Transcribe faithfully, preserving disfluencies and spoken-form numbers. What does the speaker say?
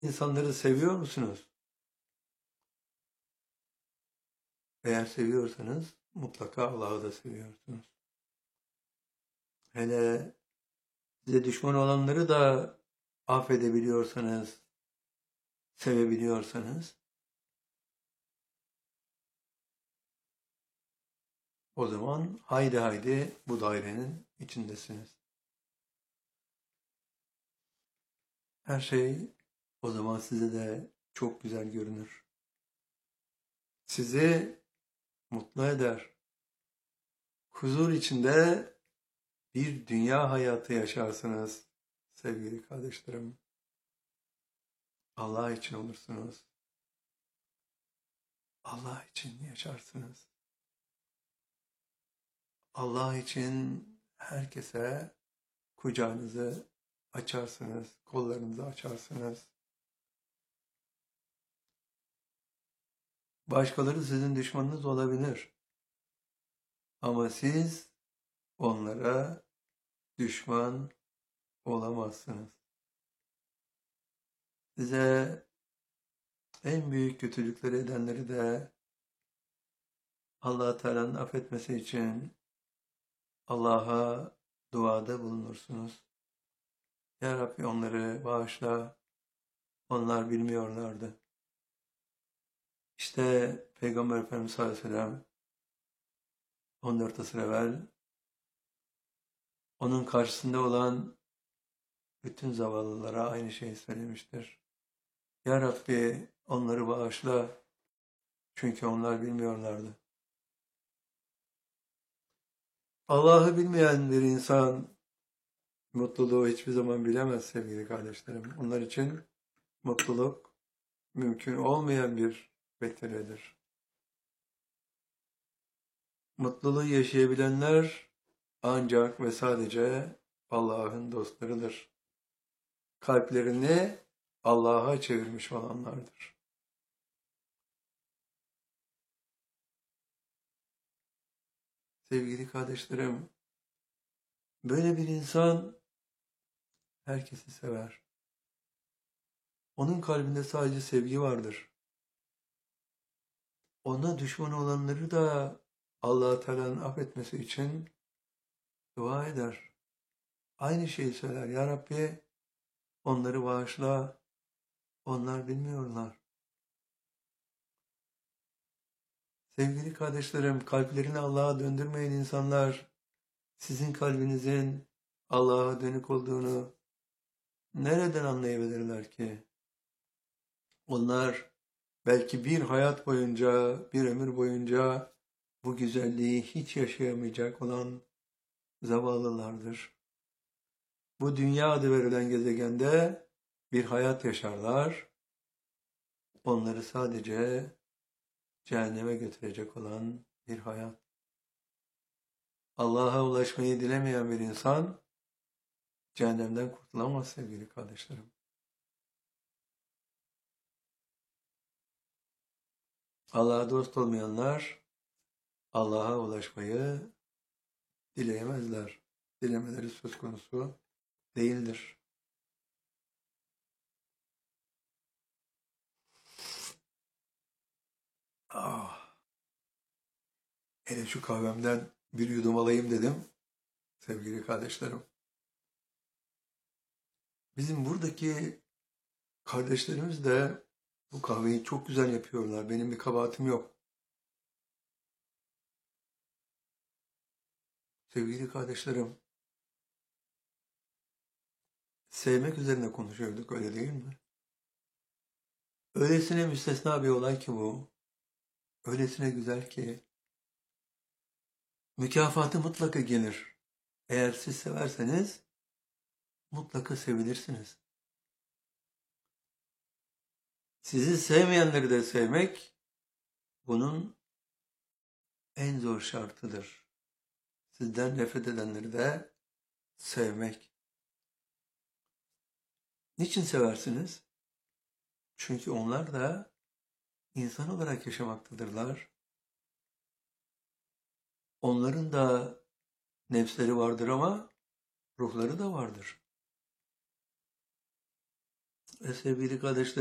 İnsanları seviyor musunuz? Eğer seviyorsanız mutlaka Allah'ı da seviyorsunuz. Hele size düşman olanları da affedebiliyorsanız, sevebiliyorsanız o zaman haydi haydi bu dairenin içindesiniz. Her şey o zaman size de çok güzel görünür. Sizi mutlu eder. Huzur içinde bir dünya hayatı yaşarsınız sevgili kardeşlerim. Allah için olursunuz. Allah için yaşarsınız. Allah için herkese kucağınızı açarsınız, kollarınızı açarsınız. Başkaları sizin düşmanınız olabilir. Ama siz onlara düşman olamazsınız. Size en büyük kötülükleri edenleri de Allah-u Teala'nın affetmesi için Allah'a duada bulunursunuz. Ya Rabbi onları bağışla, onlar bilmiyorlardı. İşte Peygamber Efendimiz sallallahu aleyhi ve sellem on dört asır evvel onun karşısında olan bütün zavallılara aynı şeyi söylemiştir. Ya Rabbi onları bağışla çünkü onlar bilmiyorlardı. Allah'ı bilmeyen bir insan mutluluğu hiçbir zaman bilemez sevgili kardeşlerim. Onlar için mutluluk mümkün olmayan bir vesiledir. Mutluluğu yaşayabilenler ancak ve sadece Allah'ın dostlarıdır. Kalplerini Allah'a çevirmiş olanlardır. Sevgili kardeşlerim, böyle bir insan herkesi sever. Onun kalbinde sadece sevgi vardır. Ona düşman olanları da Allah-u Teala'nın affetmesi için dua eder. Aynı şeyi söyler. Ya Rabbi onları bağışla. Onlar bilmiyorlar. Sevgili kardeşlerim, kalplerini Allah'a döndürmeyen insanlar sizin kalbinizin Allah'a dönük olduğunu nereden anlayabilirler ki? Onlar belki bir hayat boyunca, bir ömür boyunca bu güzelliği hiç yaşayamayacak olan zavallılardır. Bu dünya adı verilen gezegende bir hayat yaşarlar. Onları sadece cehenneme götürecek olan bir hayat. Allah'a ulaşmayı dilemeyen bir insan cehennemden kurtulamaz sevgili kardeşlerim. Allah'a dost olmayanlar Allah'a ulaşmayı dileyemezler. Dilemeleri söz konusu değildir. Ah, hele şu kahvemden bir yudum alayım dedim sevgili kardeşlerim. Bizim buradaki kardeşlerimiz de bu kahveyi çok güzel yapıyorlar. Benim bir kabahatim yok. Sevgili kardeşlerim, sevmek üzerine konuşuyorduk, öyle değil mi? Öylesine müstesna bir olay ki bu. Öylesine güzel ki mükafatı mutlaka gelir. Eğer siz severseniz mutlaka sevilirsiniz. Sizi sevmeyenleri de sevmek bunun en zor şartıdır. Sizden nefret edenleri de sevmek. Niçin seversiniz? Çünkü onlar da insan olarak yaşamaktadırlar. Onların da nefsleri vardır ama ruhları da vardır. ve sevgili kardeşlerim,